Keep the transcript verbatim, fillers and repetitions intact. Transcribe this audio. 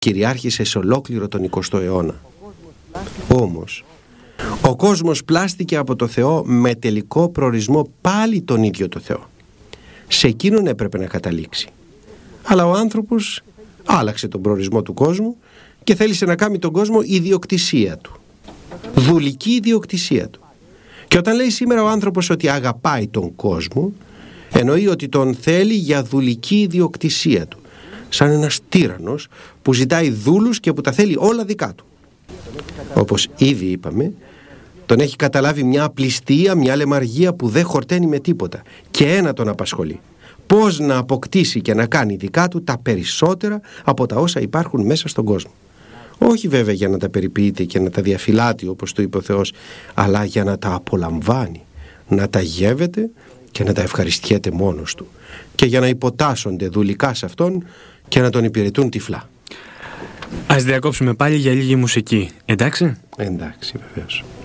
κυριάρχησε σε ολόκληρο τον εικοστό αιώνα. Όμως, ο κόσμος πλάστηκε από το Θεό με τελικό προορισμό πάλι τον ίδιο το Θεό. Σε εκείνον έπρεπε να καταλήξει. Αλλά ο άνθρωπος άλλαξε τον προορισμό του κόσμου και θέλησε να κάνει τον κόσμο ιδιοκτησία του. Δουλική ιδιοκτησία του. Και όταν λέει σήμερα ο άνθρωπος ότι αγαπάει τον κόσμο, εννοεί ότι τον θέλει για δουλική ιδιοκτησία του. Σαν ένας τύραννος που ζητάει δούλους και που τα θέλει όλα δικά του. Όπως ήδη είπαμε, τον έχει καταλάβει μια απληστία, μια λεμαργία που δεν χορταίνει με τίποτα. Και ένα τον απασχολεί. Πώς να αποκτήσει και να κάνει δικά του τα περισσότερα από τα όσα υπάρχουν μέσα στον κόσμο. Όχι βέβαια για να τα περιποιείται και να τα διαφυλάτει όπως του είπε ο Θεός, αλλά για να τα απολαμβάνει, να τα γεύεται και να τα ευχαριστιέται μόνος του. Και για να υποτάσσονται δουλικά σε αυτόν και να τον υπηρετούν τυφλά. Ας διακόψουμε πάλι για λίγη μουσική, εντάξει? Εντάξει, βεβαίως.